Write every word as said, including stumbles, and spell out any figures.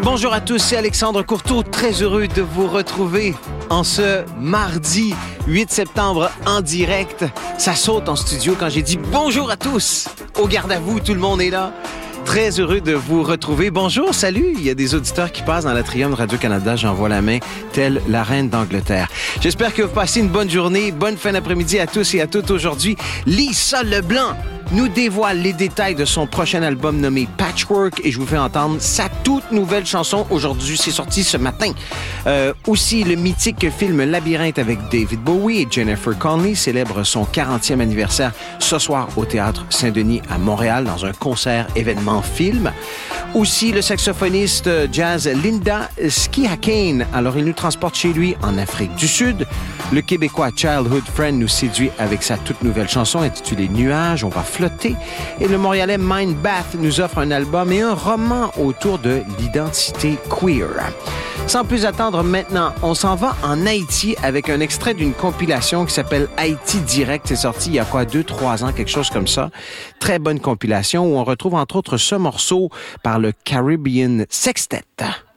Bonjour à tous, c'est Alexandre Courteau, très heureux de vous retrouver en ce mardi huit septembre en direct. Ça saute en studio quand j'ai dit bonjour à tous. Au garde à vous, tout le monde est là. Très heureux de vous retrouver. Bonjour, salut. Il y a des auditeurs qui passent dans l'atrium de Radio-Canada. J'envoie la main, telle la reine d'Angleterre. J'espère que vous passez une bonne journée, bonne fin d'après-midi à tous et à toutes aujourd'hui. Lisa Leblanc nous dévoile les détails de son prochain album nommé Patchwork et je vous fais entendre sa toute nouvelle chanson. Aujourd'hui, c'est sorti ce matin. Euh, aussi, le mythique film Labyrinthe avec David Bowie et Jennifer Connelly célèbre son quarantième anniversaire ce soir au Théâtre Saint-Denis à Montréal dans un concert événement film. Aussi, le saxophoniste jazz Linda Skihakane. Alors, il nous transporte chez lui en Afrique du Sud. Le Québécois Childhood Friend nous séduit avec sa toute nouvelle chanson intitulée Nuages. On va flotter. Et le Montréalais Mind Bath nous offre un album et un roman autour de l'identité queer. Sans plus attendre maintenant, on s'en va en Haïti avec un extrait d'une compilation qui s'appelle Haïti Direct. C'est sorti il y a quoi, deux, trois ans, quelque chose comme ça. Très bonne compilation où on retrouve entre autres ce morceau par le Caribbean Sextet.